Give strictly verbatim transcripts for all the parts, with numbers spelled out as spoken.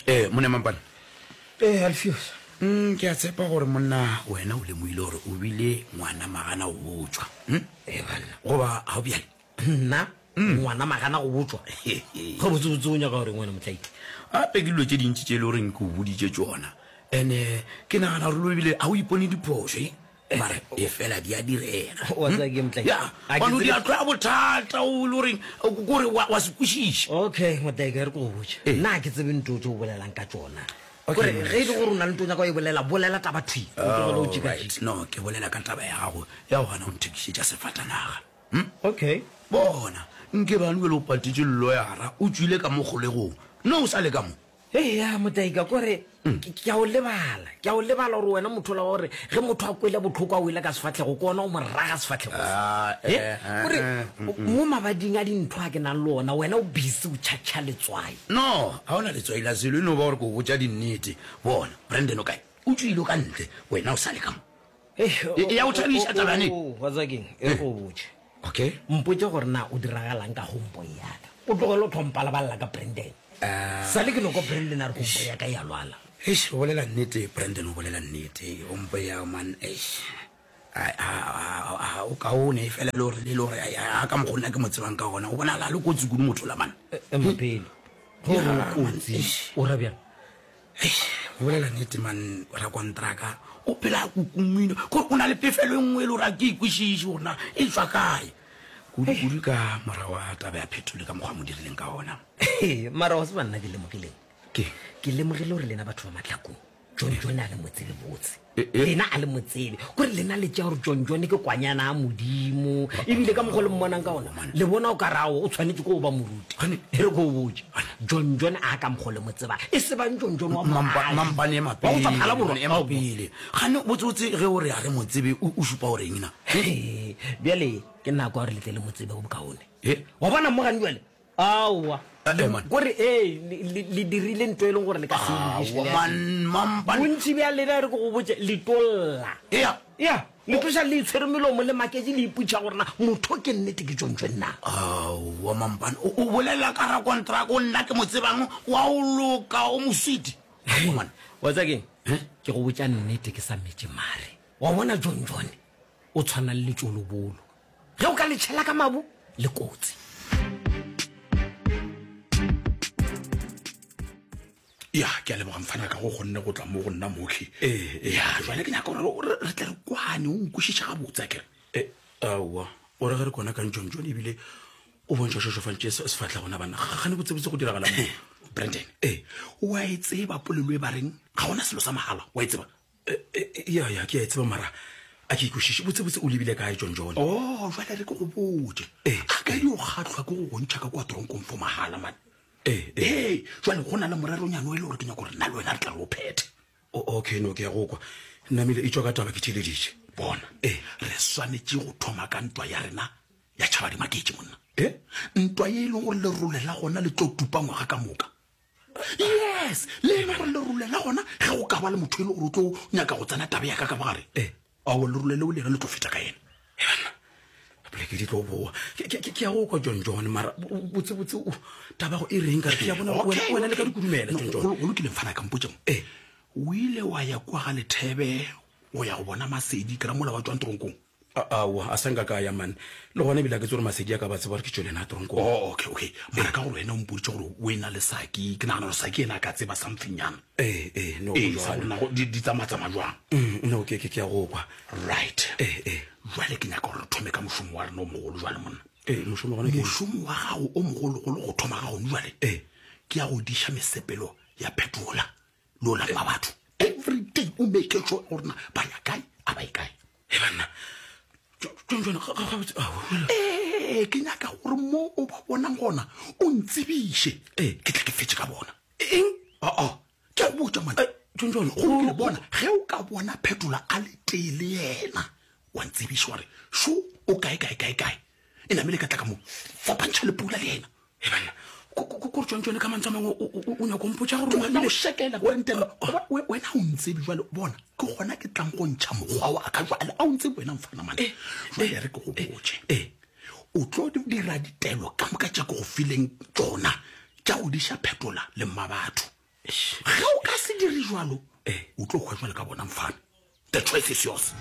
Eh mona mampane. Eh Alfios. Mm ke a tshepa gore monna wena o le moile gore o bile ngwana magana o botswa. Hm? Eh bana. Goba ha o bjale. Nna ngwana magana go botswa. Go botsotso o nya ka gore ngwana motlaiki. A pe ke lo tse dintsi tse le gore go boditse tsona. Ene ke nagana re lo bile a o ipone diphoso eh. Mara e fela di a direga. Wa tsa ke motlaiki. Ya, ba no di a tla bothata o le gore gore wa se kwishisha. Okay, motlaiki re go botsa. Nna ke tsebe ntotso o bolelang ka tsona. Okay, gore ge di gore una le ntotsa ka e bolela bolela taba thwi. Oh, right. No, ke bolela ka taba ya gago ya gona o nthekisetša sefatanaga. Hm? Okay. Bona nke ba nwe lo patitse lawyer o tswile ka mogolegong no o sa le ka mo. Hey ya motlaika gore ke a o lebala ke a o lebala gore wena motho la gore ge motho a kwele botlhoko a wile ka sefatlhego ko ona o mo raga sefatlhego. Eh gore mo mabading a dintho a ke nang le ona wena o busy o tšhatšha letswai. No ha ona letswai la selo no ba gore go botsa dinnete bona Brandon o kae o tswile ka ntle wena o sa le ka mo. Eh ya o thabisha tabane wa tsakeng e go botse. Okay mpotse gore na o diragalang ka homeboy yaka o tlogela o tlhompala ba lla ka Brandon. Sa le ke no go Brandon a re homeboy ya ka ya lwala. Eish o bolela nnete Brandon o bolela nnete homeboy ya man eish a a o ka o ne fela le gore le lore a ka mogonna ke motsebang ka gona o bona la le kotsi kudu motho la man e mpele go go kotsi o ra bjang. o bolela nnete man ra kontraka o phela kukumina go ona le pefelo engwe le ra ke ikwishishe ona e tswa kae kudu kudu ka mara wa taba ya phethole ka mogwa mo dirileng ka ona. Mara wa se banna ke lemogileng ke ke lemogile gore lena batho ba matlhakong John John a le motsebe botse lena a le motsebe gore lena le tja gore John John ke kwanyana a modimo ebile ka mogole mmonang ka ona le bona o ka rawo o tshwanetse go ba moruti re go botse John John a ka mogole motseba e se bang John John wa mampane e mapele o tsaphala mo e mapele gane botsotse ge o re a re motsebe o supa o reng na bjale ke nna kwa re le tle le motsebe go bokaone eh wa bona mo gane jwale awa gore eh le dirile ntwe e leng gore le ka se man mampa bontsi bja lena re go go botse le tolla ya ya le tlosa le tshwere melomo le maketse le iputša gore na motho ke nnete ke John John na wa mampane o bolela ka ra contract o nna ke motsebang wa o loka o moswiti man wa tsa keng ke go botša nnete ke sa metse mare wa bona John John o tshwana le tšolobolo ge o ka le tšhela ka mabu le kotsi. Ya ke a le bogamfana ka go gonne go tla mo go nna motlhi eh ya jwale ke nyaka gore re tle re kwane o nkušitše ga botsa kere eh awa o re ge re kona ka John John ebile o bontšha šošofantše sefatla gona bana ga ne botsebotse go diragala mo Brandon eh wa e tseba polelo e ba reng ga gona selo sa mahala wa e tseba ya ya ke a e tseba mara a ke ikušiše botsebotse o lebile kae John John. Oh jwale re ke go botse a ka di o kgatlhwa ke go gontšha ka kwa toronkong fo mahala man eh eh jwale go na le moreronyana o ile gore ke nya gore nna le wena re tla go phethe. Okay no ke ya go kwa nnamile e tswa ka taba ke theleditše bona eh re swanetse go thoma ka ntwa ya rena ya tšhaba di maketse monna eh ntwa ye e leng gore le rolela gona le tlo tupa ngwaga ka moka yes le ene gore le rolela gona ge go ka ba le motho e le gore o tlo nyaka go tsena taba ya ka ka bagare eh a o le rolele o lena le tlo feta ka ena ke di tlo boa ke ya go kwa John John mara botsebotse o taba go e reng ka ke ya bona wena le ka dikudumela John John go lokile mfana ka mpotse eh o ile wa ya kwa ga lethebe o ya go bona Masedi ka mola wa tswa toronkong awa a sanga ka ya man le gone bila ke tsore Masedi ka ba tseba re ke tšwele na toronkong. Oh okay okay mara ka gore wena o mpoditse gore o ena le Saki ke nagana gore Saki ena ka tseba something yana eh eh no eh sa bona go di tsamatsa majwang no ke ke ya go kwa right eh eh jwale ke nyaka gore thome ka mošomo wa rena o mogolo jwale monna eh mošomo gone ke mošomo wa gago o mogologolo go thoma ga gone jwale eh ke ya go diša mesepelo ya phetola le o lapa batho every day o make sure gore ba ya kae a ba e kae e bana John John ga ga botse eh ke nyaka gore mo o ba bonang gona o ntsebiše eh ke tla ke fetse ka bona eng a a ke a botsa man John John go le bona ge o ka bona phetola a le tele yena wa ntsebiše gore sho o kae kae kae kae e namile ka tla ka mo fapantšha le pula le yena e bana ko John John ka mantsa mangwe o nya kompotsa gore wena o shekela wena wena o ntsebi jwale bona ke gona ke tlang go ntšha mogwa wa ka jwale a o ntse wena mfana man jwale re ke go botse eh o tlo dira ditelo ka moka tša go fileng tsona tša o diša phetola le mmabatho ga o ka se dire jalo o tlo go jwale ka bona mfana the choice is yours.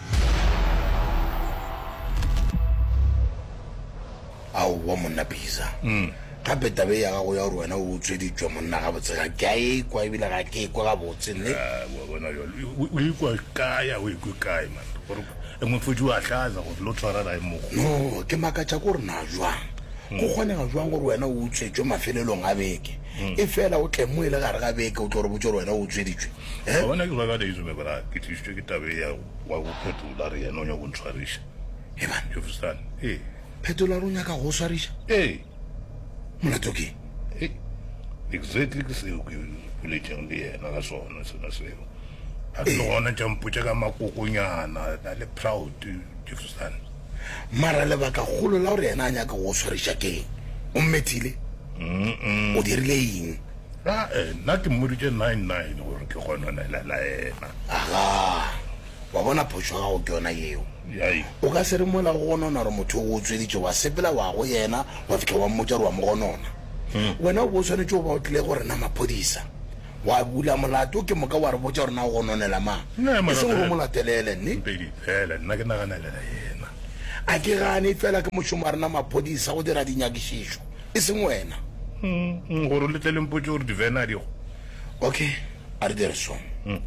Au wa monna Bisa gape tabe ya gago ya gore wena o tsweditswe monna ga botse ga ke a ekwa ebile ga ke ekwa ga botse nne wa bona o ikwa kaya o ikwa kaya man gore e mofodi wa hlaza go lo tshwara la mo no ke makatša ko re na jwang go kgonega jwang gore wena o tswetswe mafelelong a beke e fela o tle mo ile gare ga beke o tlo re botse gore wena o tsweditswe wa bona ke ba de izume bara ke tishwe ke tabe ya wa go phetola re ya no nya go ntshwarisha e man you understand eh phetola runya ka go swarisha eh molato ke eh exactly ke se o ke le teng le yena ga sona sona seo a tlo gona tšampotša ka makokonyana a le proud Jefferson mara lebaka kgolo la gore yena a nyaka go swarisha keng o mmethile o dirile eng a nna ke mmoditše nine nine gore ke kgonana la ena aga wa bona phošo ga go ke yona yeo yai o ka se re mola go gonona gore motho o tsweditše wa sepela wa go yena wa fitlha wa mmotša gore wa mo gonona wena o bo o tshwanetse o ba o tlile gore na maphodisa wa bula molato ke moka wa re botša gore na o gononela mang e seng gore molatelele nne pedi fela nna ke naganelela yena a ke gane fela ke mošomo a rena maphodisa go dira dinyakišišo e seng wena gore o letle lempotse gore divena digo okay a re dire song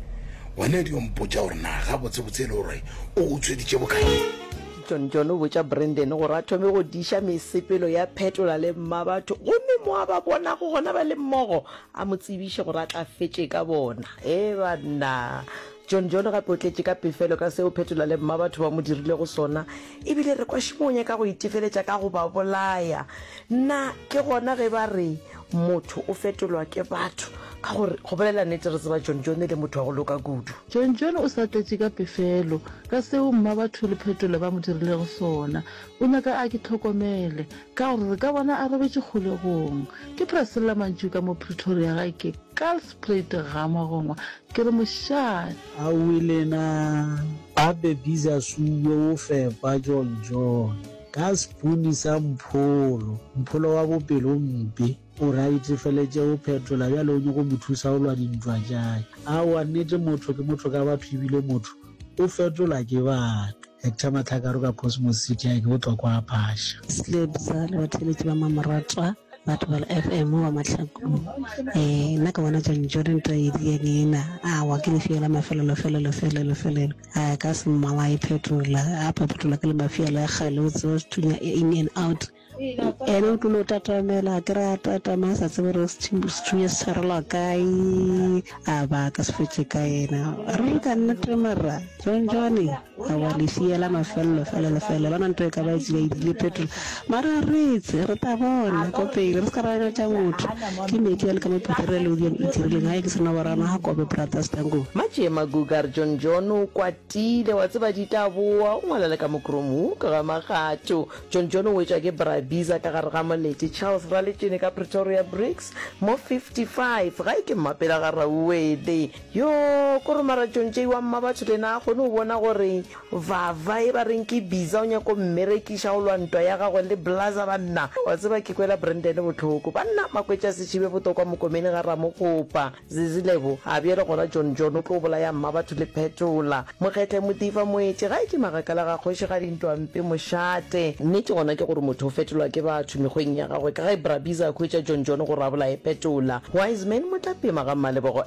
wena di o mpotša gore na ga botsebotse e le gore o go tsweditše bokae John John o botša Brandon gore a thome go diša mesepelo ya phetola le mma batho gomme mo a ba bona go gona ba le mmogo a mo tsebiše gore a tla fetše ka bona e banna John John gape o tletse ka pefelo ka seo phetola le mma batho ba mo dirile go sona ebile re kwa šimonya ka go itefeletša ka go ba bolaya nna ke gona ge ba re motho o fetolwa ke batho ka gore go bolela nnete re tseba John John le motho wa go loka kudu John John o sa tletse ka pefelo ka seo mma batho le phetola ba mo dirile go sona o nyaka a ke tlhokomele ka gore re ka bona a rebetse kgolegong ke Priscilla Mantšuka mo Pretoria ga ke Kalspruit Ramagongwa ke re mošane a wilena abe Bisa suwe o fepa John John ka spooni sa mpholo mpholo wa bopelo mpe o ra itefeletse o phetola bjale o nyako mo thusa o lwa dintwa jae a wa nnete motho ke motho ka batho ebile motho o fetola ke batho Hector Matlakaro ka Cosmos City a ke botlhokwa a phasha slebsa le batheletsi ba mamaratwa batho ba F M wa Matlakong eh nna ka bona John Jordan to idiena a wa ke fiela mafelelo felelo felelo felelo a ka se mala e phetola a phetola ke le mafiela ga le o tsunya in and out ene o tlo tatamela ke ra tatama sa tsebere stunya sarala kai a ba ka se fetse ka ena re ka nna temara John Johnny a wa le fiela mafelelo felelo felelo bana nto ka ba itse le phetola mara re tse re ta bona ko pe re ska rana tša motho ke meti ya le ka mo petrele o di itirile ga ke sena barana ha ko be brata stango mache magugar John John o kwatile wa tseba ditaboa o ngwala le ka mokromo ka ga magato John John o wetša ke Bisa ka gare ga molete Charles ra le tšene ka Pretoria Bricks mo fifty-five ga ke mapela ga Rauwele yo ko re mara John J wa mma batho le na gone o bona gore vava e ba reng ke Bisa o nyako mmerekiša o lwa ntwa ya gagwe le blaza banna wa tseba ke kwela Brandon botlhoko banna makwetša setšhibe botokwa mokomene ga Ramokopa zizilebo a bjele gona John John o tlo bolaya mma batho le phetola mokgetlhe motifa moetse ga ke magakala ga kgoši ga dintwa mpe mošate nnete gona ke gore motho o fetolwa ke batho mekgweng ya gagwe ka ga Brabisa a khwetša John John go rabola e phetola Wiseman motlapema ga mmalebogo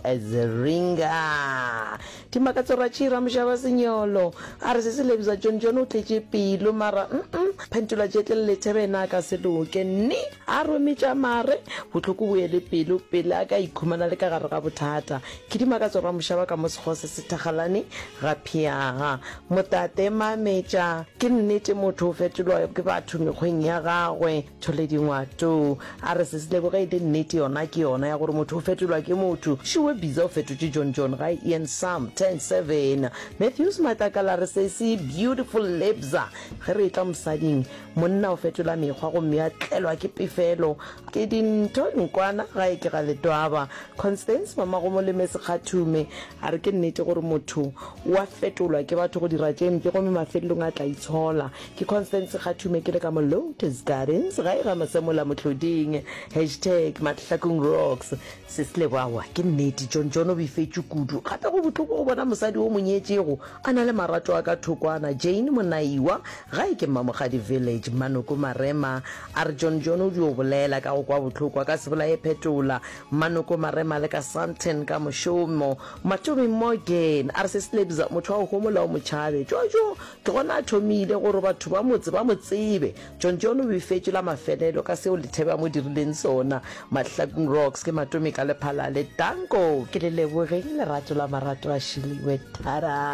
Ezringa timakatso ra tšhira mošaba senyolo a re se se lebisa John John o tletše pelo mara phetola tšetle le thebena ka seloke nne a rometša mare botlhoko bo ele pelo pele a ka ikhumana le ka gare ga bothata ke dimakatso ra mošaba ka mo sekgose se thakgalane ga phiaga motate mametša ke nnete motho o fetolwa ke batho mekgweng ya gagwe thole dingwato a re se se leboga ile nnete yona ke yona ya gore motho o fetolwa ke motho šiwe Bisa o fetotše John John ga Ian Sam ten seven Matthews Matakala re se se beautiful lebza ge re tla mosadi wedding monna o fetola mekgwa go mme a tlelwa ke pefelo ke dintho nkwana ga e ke ga letwaba Constance mama go moleme sekgathume a re ke nnete gore motho wa fetolwa ke batho go dira tšempe go me mafelelong a tla itshola ke Constance Kgathume ke le ka mo Lotus Gardens ga e ga masemola motlhoding hashtag Matlakong Rocks se sele bawa ke nnete John John o bifetše kudu gape go botlhoko go bona mosadi o monyetšego a na le marato a ka thokwana Jane Monaiwa ga e ke Mamogadi Village Manoko Marema a re John John o di o bolela ka go kwa botlhoko ka se bola e phetola Manoko Marema le ka Santen ka moshomo Matomi Morgan a re se slebza motho wa go mola o motšhabe jojo ke gona a thomile gore batho ba motse ba motsebe John John o bifetše la mafelelo ka seo le theba mo dirileng sona Matlakong Rocks ke Matomi ka lephala le tanko ke le lebogeng lerato la marato a Shiliwe Tara.